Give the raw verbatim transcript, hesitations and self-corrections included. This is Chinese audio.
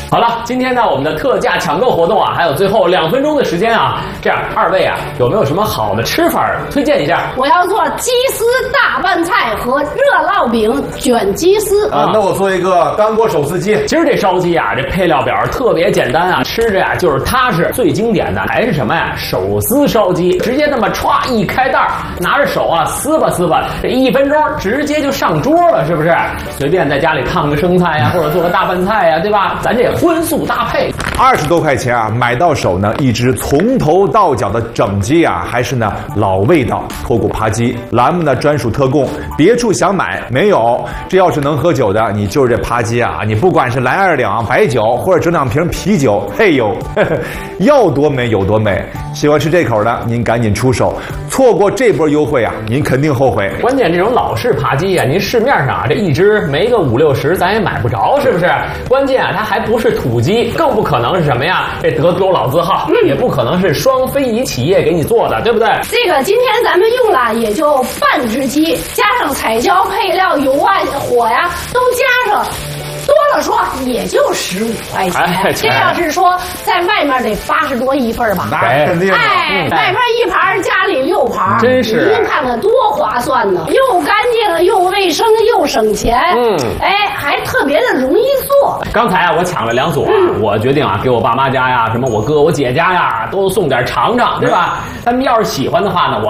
好了，今天呢我们的特价抢购活动啊，还有最后两分钟的时间啊，这样二位啊有没有什么好的吃法推荐一下？ 我要做鸡丝大拌菜和热烙饼卷鸡丝啊，那我做一个干锅手撕鸡。 其实这烧鸡啊，这配料表特别简单啊，吃着呀就是踏实。最经典的还是什么呀？手撕烧鸡，直接那么歘一开袋，拿着手啊撕吧撕吧，这一分钟直接就上桌了，是不是？随便在家里烫个生菜呀，或者做个大拌菜呀，对吧？咱这荤素搭配， 二十多块钱啊，买到手呢，一只从头到脚的整鸡啊，还是呢老味道脱骨扒鸡，栏目呢专属特供，别处想买没有。这要是能喝酒的，你就是这扒鸡啊，你不管是来二两白酒，或者整两瓶啤酒，嘿呦，呵呵要多美有多美。喜欢吃这口的，您赶紧出手，错过这波优惠啊，您肯定后悔。 关键这种老式扒鸡啊，您市面上啊这一只没个五六十，咱也买不着，是不是？关键啊，它还不是土鸡，更不可能是什么呀？这德州老字号，嗯、也不可能是双非遗企业给你做的，对不对？ 这个今天咱们用了也就半只鸡，加上彩椒、配料、油啊、火呀，都加上。多了说也就十五块钱， 哎、 这要是说在外面得八十多一份吧？ 那肯定。 哎，嗯、外面一盘，家里六盘， 真是。 您看看多划算呢，又干净又卫生又省钱，嗯，哎，还特别的容易做。 刚才啊，我抢了两组啊，嗯、我决定啊，给我爸妈家呀，什么我哥我姐家呀，都送点尝尝，对吧？他们要是喜欢的话呢，我。